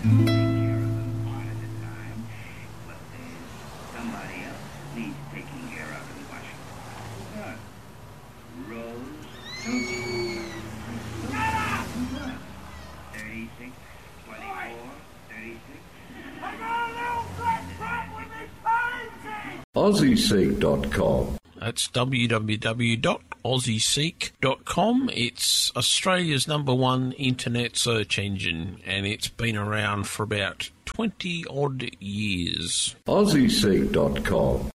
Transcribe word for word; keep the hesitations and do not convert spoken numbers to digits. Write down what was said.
Aussie Seek dot com. That's w w w dot aussie seek dot com. It's Australia's number one internet search engine, and it's been around for about twenty odd years. Aussie Seek dot com.